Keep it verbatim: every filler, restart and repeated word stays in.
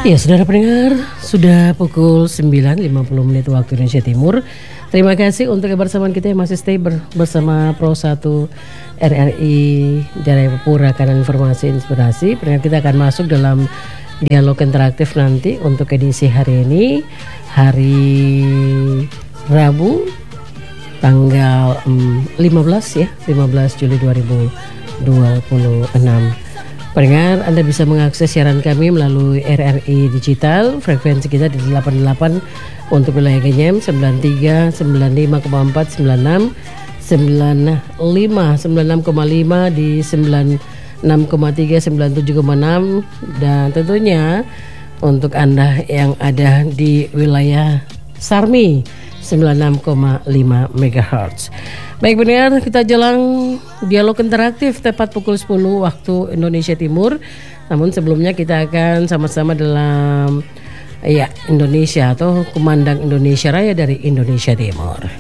Ya, saudara pendengar, sudah pukul sembilan lima puluh menit waktu Indonesia Timur. Terima kasih untuk kebersamaan kita yang masih stay ber- bersama Pro satu R R I Jayapura Kanan Informasi Inspirasi. Pendengar, kita akan masuk dalam dialog interaktif nanti untuk edisi hari ini, hari Rabu tanggal um, lima belas ya, lima belas Juli dua ribu dua puluh enam. Pendengar, Anda bisa mengakses siaran kami melalui R R I Digital. Frekuensi kita di delapan puluh delapan untuk wilayah Genyem, sembilan puluh tiga, sembilan puluh lima koma empat, sembilan puluh enam, sembilan puluh lima, sembilan puluh enam koma lima di sembilan puluh enam koma tiga, sembilan puluh tujuh koma enam, dan tentunya untuk Anda yang ada di wilayah Sarmi sembilan puluh enam koma lima megahertz. Baik pendengar, kita jelang dialog interaktif tepat pukul sepuluh waktu Indonesia Timur. Namun sebelumnya kita akan sama-sama dalam ya Indonesia atau Kumandang Indonesia Raya dari Indonesia Timur.